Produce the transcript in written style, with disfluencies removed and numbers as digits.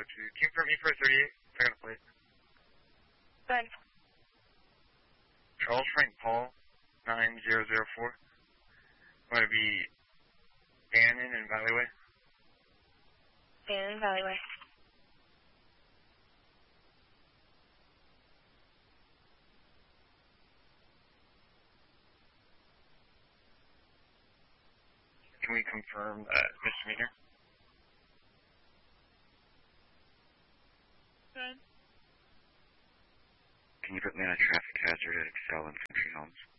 Can you confirm E438? Second plate. Good. Charles Frank Paul, 9004. Going to be Bannon and Valleyway. Bannon, Valleyway. Can we confirm misdemeanor? Good. Can you put me on a traffic hazard at Excel and Country Homes?